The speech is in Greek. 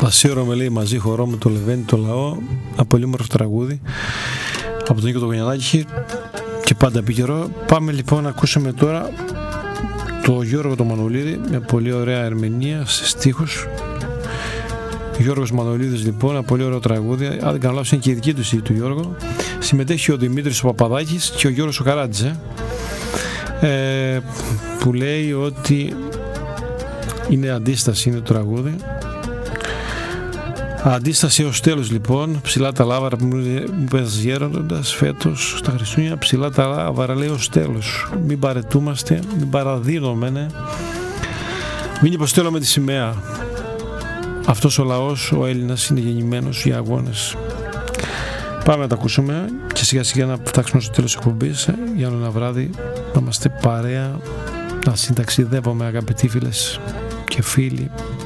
Πασίρωμε, λέει, μαζί χορό με το Λεβέντη το λαό. Ένα πολύ όμορφο τραγούδι από τον Νίκο τον Γονιανάκη και πάντα επίκαιρο. Πάμε λοιπόν να ακούσουμε τώρα το Γιώργο τον Μανολίδη με πολύ ωραία ερμηνεία σε στίχους. Γιώργος Μανολίδης λοιπόν, ένα πολύ ωραίο τραγούδι. Αν δεν κάνω λάθος είναι και η δική του Γιώργο. Συμμετέχει ο Δημήτρης ο Παπαδάκης και ο Γιώργος ο Καράτζης, που λέει ότι είναι αντίσταση, είναι το τραγούδι. Αντίσταση ως τέλος λοιπόν. Ψηλά τα λάβαρα που μου πες γέροντας φέτος στα Χριστούγεννα. Ψηλά τα λάβαρα, λέει, ως τέλος. Μην παρετούμαστε, μην παραδίνομενε, μην υποστέλουμε τη σημαία. Αυτός ο λαός, ο Έλληνας, είναι γεννημένος για αγώνες. Πάμε να τα ακούσουμε και σιγά σιγά να φτάξουμε στο τέλος της εκπομπής για άλλο ένα βράδυ να είμαστε παρέα, να συνταξιδεύουμε, αγαπητοί φίλες και φίλοι.